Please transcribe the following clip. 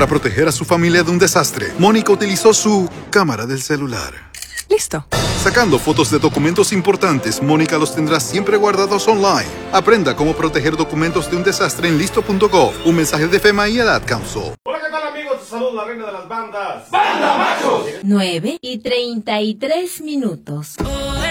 Para proteger a su familia de un desastre, Mónica utilizó su cámara del celular. Listo. Sacando fotos de documentos importantes, Mónica los tendrá siempre guardados online. Aprenda cómo proteger documentos de un desastre en listo.gov. Un mensaje de FEMA y el Ad Council. Hola, ¿qué tal, amigos? Te saludo, la reina de las bandas. ¡Banda Machos! 9:33.